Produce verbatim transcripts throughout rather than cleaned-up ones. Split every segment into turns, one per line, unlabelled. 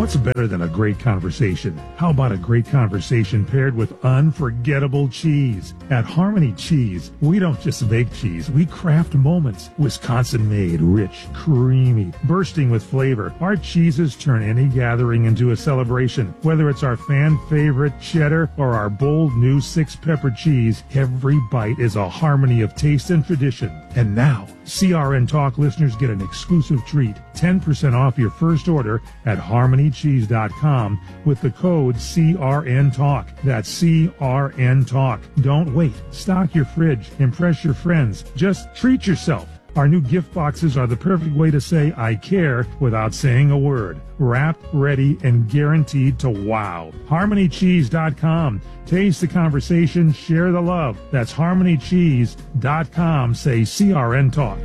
What's better than a great conversation? How about a great conversation paired with unforgettable cheese? At Harmony Cheese, we don't just make cheese, we craft moments. Wisconsin-made, rich, creamy, bursting with flavor. Our cheeses turn any gathering into a celebration. Whether it's our fan-favorite cheddar or our bold new six-pepper cheese, every bite is a harmony of taste and tradition. And now, C R N Talk listeners get an exclusive treat, ten percent off your first order at harmony cheese dot com with the code C R N Talk. That's C R N Talk. Don't wait. Stock your fridge. Impress your friends. Just treat yourself. Our new gift boxes are the perfect way to say I care without saying a word. Wrapped, ready, and guaranteed to wow. harmony cheese dot com. Taste the conversation, share the love. That's harmony cheese dot com. Say C R N Talk.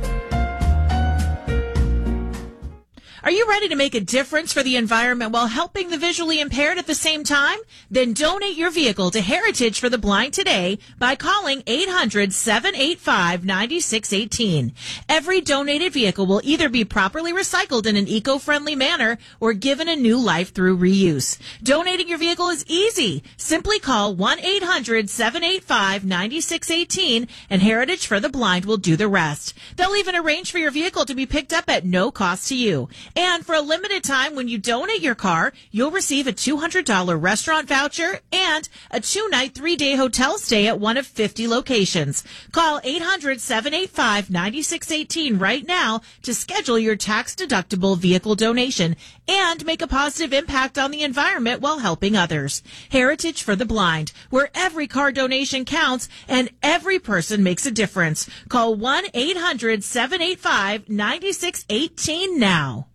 Are you ready to make a difference for the environment while helping the visually impaired at the same time? Then donate your vehicle to Heritage for the Blind today by calling eight hundred, seven eight five, nine six one eight. Every donated vehicle will either be properly recycled in an eco-friendly manner or given a new life through reuse. Donating your vehicle is easy. Simply call one eight hundred, seven eight five, nine six one eight and Heritage for the Blind will do the rest. They'll even arrange for your vehicle to be picked up at no cost to you. And for a limited time, when you donate your car, you'll receive a two hundred dollars restaurant voucher and a two-night, three-day hotel stay at one of fifty locations. Call eight hundred, seven eight five, nine six one eight right now to schedule your tax-deductible vehicle donation and make a positive impact on the environment while helping others. Heritage for the Blind, where every car donation counts and every person makes a difference. Call one eight hundred, seven eight five, nine six one eight now.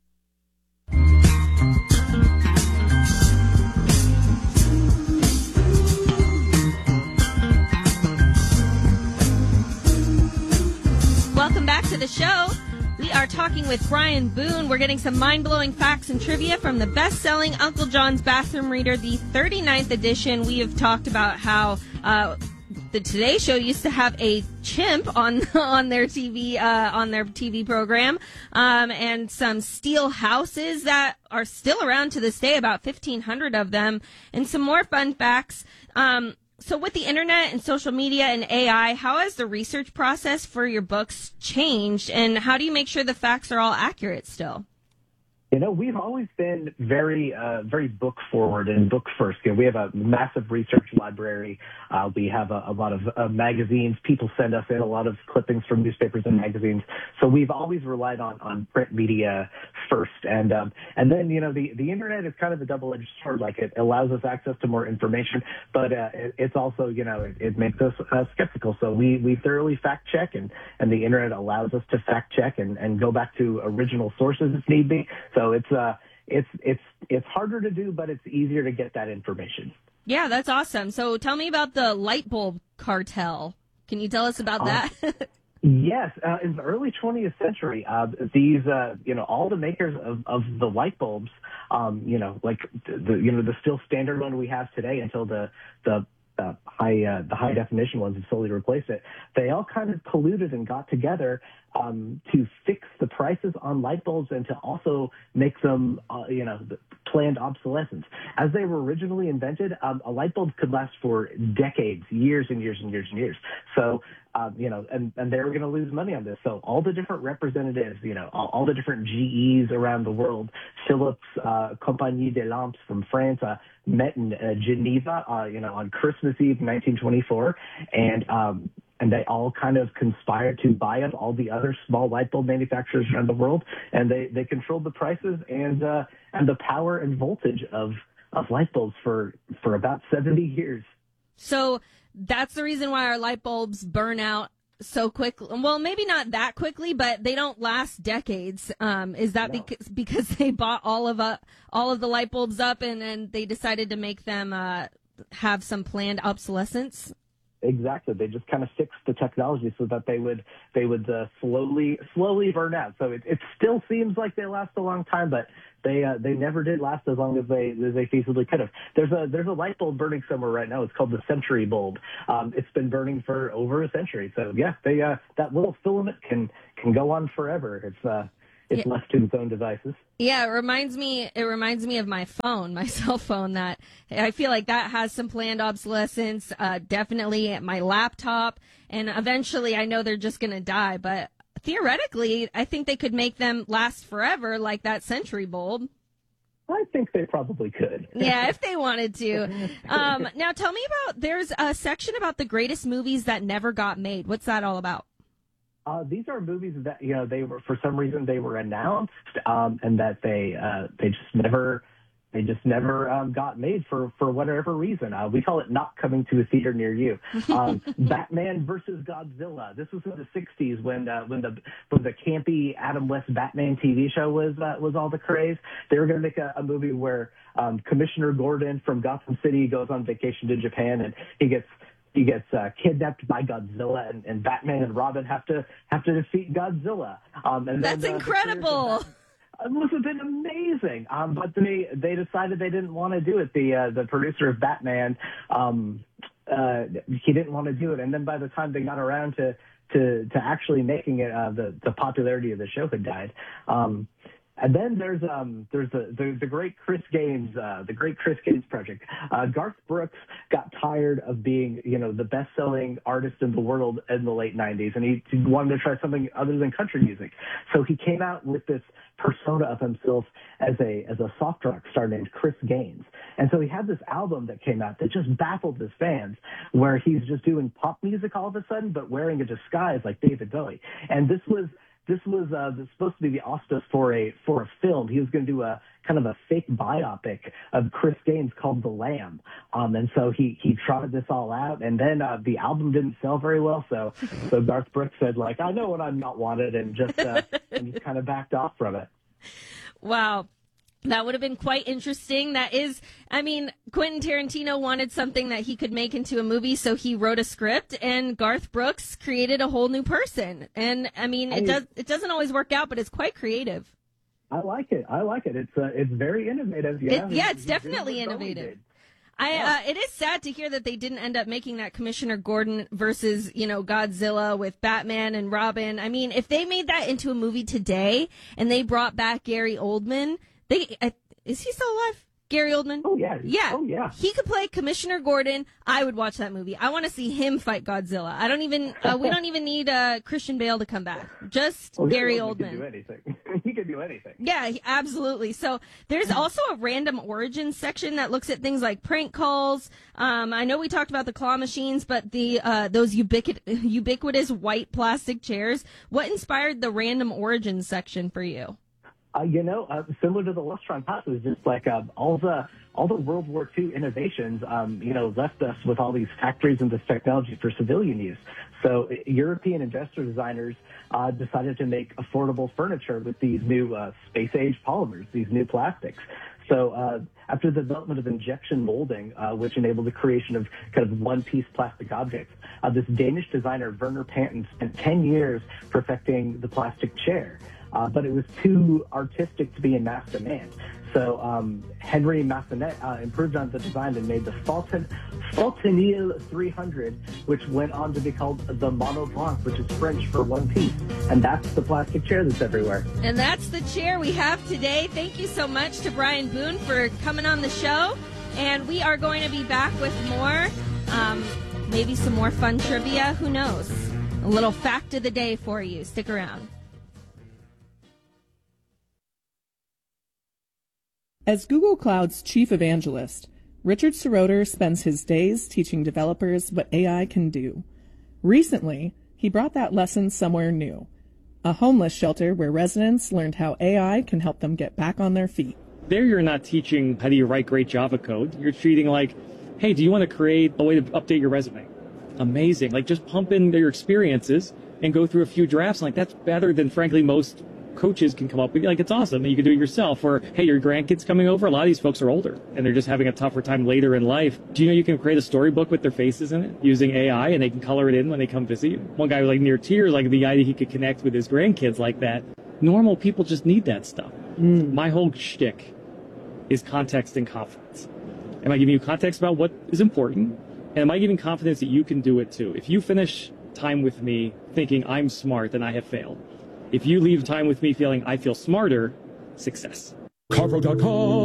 Welcome back to the show. We are talking with Brian Boone. We're getting some mind-blowing facts and trivia from the best-selling Uncle John's Bathroom Reader, the thirty-ninth edition. We have talked about how uh, the Today Show used to have a chimp on on their T V uh, on their T V program, um, and some steel houses that are still around to this day, about fifteen hundred of them, and some more fun facts. Um, So with the internet and social media and A I, how has the research process for your books changed, and how do you make sure the facts are all accurate still?
You know, we've always been very, uh, very book forward and book first. You know, we have a massive research library. Uh, we have a, a lot of uh, magazines. People send us in a lot of clippings from newspapers and magazines. So we've always relied on, on print media first. And, um, and then, you know, the, the internet is kind of a double-edged sword. Like, it allows us access to more information, but, uh, it, it's also, you know, it, it makes us uh, skeptical. So we, we thoroughly fact check, and, and the internet allows us to fact check and, and go back to original sources if need be. So it's uh it's it's it's harder to do, but it's easier to get that information.
Yeah, that's awesome. So tell me about the light bulb cartel. Can you tell us about that?
Uh, yes, uh, in the early twentieth century, uh, these uh, you know all the makers of, of the light bulbs, um, you know like the you know the still standard one we have today until the the Uh, high uh, the high definition ones have slowly replaced it. They all kind of colluded and got together um, to fix the prices on light bulbs and to also make them, uh, you know, planned obsolescence. As they were originally invented, um, a light bulb could last for decades, years and years and years and years. So, um, you know, and, and they were going to lose money on this. So all the different representatives, you know, all, all the different G Es around the world, Philips, uh, Compagnie des Lampes from France, uh, met in uh, Geneva, uh, you know, on Christmas Eve, nineteen twenty-four, and um, and they all kind of conspired to buy up all the other small light bulb manufacturers around the world, and they, they controlled the prices and uh, and the power and voltage of of light bulbs for for about seventy years.
So that's the reason why our light bulbs burn out so quickly. Well, maybe not that quickly, but they don't last decades. Um, is that no. because because they bought all of uh, all of the light bulbs up and then they decided to make them uh, have some planned obsolescence?
Exactly. They just kind of fixed the technology so that they would they would uh, slowly slowly burn out. So it, it still seems like they last a long time, but they uh, they never did last as long as they as they feasibly could have. There's a there's a light bulb burning somewhere right now. It's called the Century bulb. Um, it's been burning for over a century. So yeah, they uh, that little filament can can go on forever. It's uh if
Yeah.
left to its own devices.
Yeah, it reminds me. It reminds me of my phone, my cell phone. That I feel like that has some planned obsolescence. Uh, definitely my laptop, and eventually, I know they're just going to die. But theoretically, I think they could make them last forever, like that Century bulb.
I think they probably could.
Yeah, if they wanted to. Um, now, tell me about. There's a section about the greatest movies that never got made. What's that all about?
Uh, these are movies that, you know, they were, for some reason they were announced, um, and that they, uh, they just never, they just never, um, got made for, for whatever reason. Uh, we call it not coming to a theater near you. Um, Batman versus Godzilla. This was in the sixties when, uh, when the, when the campy Adam West Batman T V show was, uh, was all the craze. They were going to make a, a movie where, um, Commissioner Gordon from Gotham City goes on vacation to Japan, and he gets, He gets uh, kidnapped by Godzilla, and, and Batman and Robin have to have to defeat Godzilla. Um, and
That's
then, uh,
incredible.
It must have been amazing. Um, but they they decided they didn't want to do it. The uh, the producer of Batman, um, uh, he didn't want to do it. And then by the time they got around to to, to actually making it, uh, the the popularity of the show had died. Um, And then there's um there's the the, the great Chris Gaines uh, the great Chris Gaines project. Uh, Garth Brooks got tired of being, you know, the best selling artist in the world in the late nineties, and he, he wanted to try something other than country music. So he came out with this persona of himself as a as a soft rock star named Chris Gaines. And so he had this album that came out that just baffled his fans, where he's just doing pop music all of a sudden, but wearing a disguise like David Bowie. And this was. This was uh, supposed to be the auspice for a for a film. He was going to do a kind of a fake biopic of Chris Gaines called The Lamb. Um, and so he he trotted this all out, and then uh, the album didn't sell very well. So so Garth Brooks said, like, I know when I'm not wanted, and just uh, and just kind of backed off from it.
Wow. That would have been quite interesting. That is, I mean, Quentin Tarantino wanted something that he could make into a movie, so he wrote a script, and Garth Brooks created a whole new person. And I mean, it does it doesn't always work out, but it's quite creative.
I like it. I like it. It's uh, it's very innovative. Yeah,
It, yeah, it's
He did
definitely
what Bowie
innovative.
did.
I,
Yeah.
uh, it is sad to hear that they didn't end up making that Commissioner Gordon versus, you know, Godzilla with Batman and Robin. I mean, if they made that into a movie today and they brought back Gary Oldman, they uh, is he still alive? Gary Oldman?
Oh yeah.
Yeah.
Oh yeah.
He could play Commissioner Gordon. I would watch that movie. I want to see him fight Godzilla. I don't even. Uh, we don't even need uh, Christian Bale to come back. Just
Well,
Gary
Oldman
Oldman.
Can do anything. He can do anything.
Yeah, he- absolutely. So there's also a random origins section that looks at things like prank calls. Um, I know we talked about the claw machines, but the uh, those ubiquit- ubiquitous white plastic chairs. What inspired the random origins section for you?
Uh, you know, uh, similar to the Lustron passes, just like uh, all the all the World War Two innovations, um, you know, left us with all these factories and this technology for civilian use. So European industrial designers uh, decided to make affordable furniture with these new uh, space-age polymers, these new plastics. So uh, after the development of injection molding, uh, which enabled the creation of kind of one-piece plastic objects, uh, this Danish designer, Werner Panton, spent ten years perfecting the plastic chair. Uh, but it was too artistic to be in mass demand. So um, Henry Massenet uh, improved on the design and made the Fulton, Fultonil three hundred, which went on to be called the Monoblanc, which is French for one piece. And that's the plastic chair that's everywhere.
And that's the chair we have today. Thank you so much to Brian Boone for coming on the show. And we are going to be back with more, um, maybe some more fun trivia. Who knows? A little fact of the day for you. Stick around.
As Google Cloud's chief evangelist, Richard Seroter spends his days teaching developers what A I can do. Recently, he brought that lesson somewhere new, a homeless shelter where residents learned how A I can help them get back on their feet.
There you're not teaching how do you write great Java code. You're treating like, hey, do you want to create a way to update your resume? Amazing. Like, just pump in your experiences and go through a few drafts. Like, that's better than, frankly, most coaches can come up with. Like, it's awesome that you can do it yourself. Or, hey, your grandkids coming over. A lot of these folks are older and they're just having a tougher time later in life. Do you know you can create a storybook with their faces in it using A I, and they can color it in when they come visit you? One guy was like near tears, like the idea he could connect with his grandkids like that. Normal people just need that stuff. Mm. My whole shtick is context and confidence. Am I giving you context about what is important? And am I giving confidence that you can do it too? If you finish time with me thinking I'm smart, then I have failed. If you leave time with me feeling I feel smarter, success.
CarPro dot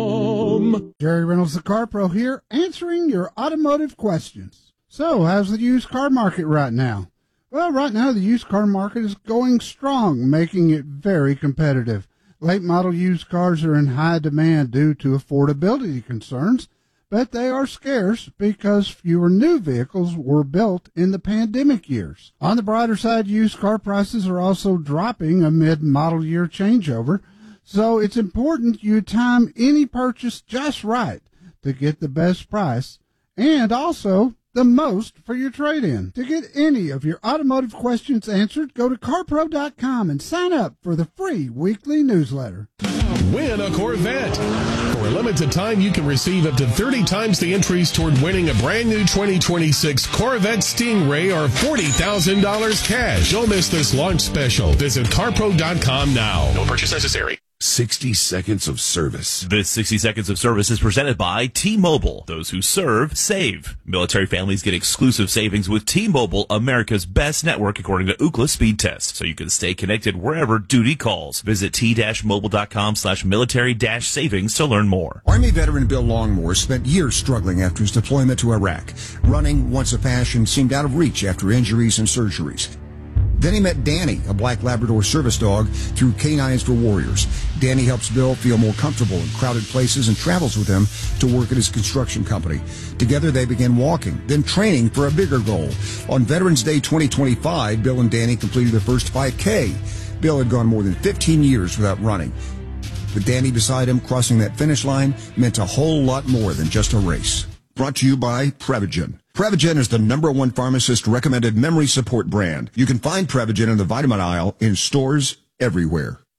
com.
Jerry Reynolds, the CarPro here, answering your automotive questions. So, how's the used car market right now? Well, right now the used car market is going strong, making it very competitive. Late model used cars are in high demand due to affordability concerns, but they are scarce because fewer new vehicles were built in the pandemic years. On the brighter side, used car prices are also dropping amid model year changeover, so it's important you time any purchase just right to get the best price and also the most for your trade-in. To get any of your automotive questions answered, go to CarPro dot com and sign up for the free weekly newsletter.
Win a Corvette. For a limited time, you can receive up to thirty times the entries toward winning a brand new twenty twenty-six Corvette Stingray or forty thousand dollars cash. Don't miss this launch special. Visit CarPro dot com now. No purchase necessary.
sixty seconds of service.
This sixty seconds of service is presented by T-Mobile. Those who serve, save. Military families get exclusive savings with T-Mobile, America's best network according to Ookla speed test, so you can stay connected wherever duty calls. Visit T-Mobile dot com slash military dash savings to learn more.
Army veteran Bill Longmore spent years struggling after his deployment to Iraq. Running, once a passion, seemed out of reach after injuries and surgeries. Then he met Danny, a black Labrador service dog, through Canines for Warriors. Danny helps Bill feel more comfortable in crowded places and travels with him to work at his construction company. Together they began walking, then training for a bigger goal. On Veterans Day twenty twenty-five, Bill and Danny completed their first five K. Bill had gone more than fifteen years without running. With Danny beside him, crossing that finish line meant a whole lot more than just a race. Brought to you by Prevagen. Prevagen is the number one pharmacist-recommended memory support brand. You can find Prevagen in the vitamin aisle in stores everywhere.